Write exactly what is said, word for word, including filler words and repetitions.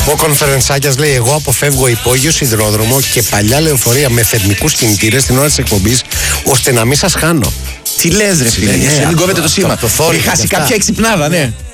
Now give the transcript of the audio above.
Ο Κονφερενσάκιας λέει: εγώ αποφεύγω υπόγειο σιδηρόδρομο και παλιά λεωφορεία με θερμικούς κινητήρες την ώρα της εκπομπής, ώστε να μην σας χάνω. Τι λες ρε φίλε, μην κόβετε το σήμα. Έχει χάσει κάποια εξυπνάδα, ναι.